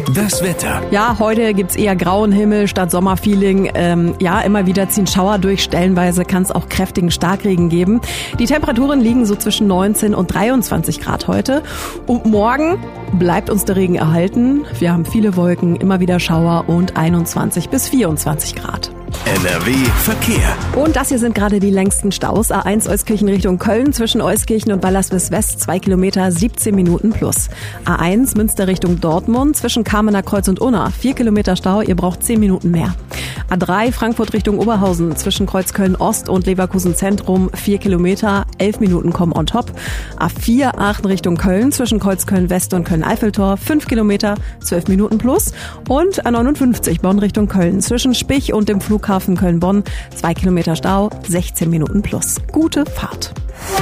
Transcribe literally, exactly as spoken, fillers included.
Das Wetter. Ja, heute gibt's eher grauen Himmel statt Sommerfeeling. Ähm, ja, immer wieder ziehen Schauer durch. Stellenweise kann es auch kräftigen Starkregen geben. Die Temperaturen liegen so zwischen neunzehn und dreiundzwanzig Grad heute. Und morgen bleibt uns der Regen erhalten. Wir haben viele Wolken, immer wieder Schauer und einundzwanzig bis vierundzwanzig Grad. N R W Verkehr. Und das hier sind gerade die längsten Staus. A eins Euskirchen Richtung Köln zwischen Euskirchen und Ballerswil West, zwei Kilometer, siebzehn Minuten plus. A eins Münster Richtung Dortmund zwischen Kamener Kreuz und Unna, vier Kilometer Stau, ihr braucht zehn Minuten mehr. A drei Frankfurt Richtung Oberhausen zwischen Kreuzköln Ost und Leverkusen Zentrum, vier Kilometer, elf Minuten kommen on top. A vier Aachen Richtung Köln zwischen Kreuzköln West und Köln-Eiffeltor, fünf Kilometer, zwölf Minuten plus. Und A neunundfünfzig Bonn Richtung Köln zwischen Spich und dem Flughafen Köln-Bonn, zwei Kilometer Stau, sechzehn Minuten plus. Gute Fahrt.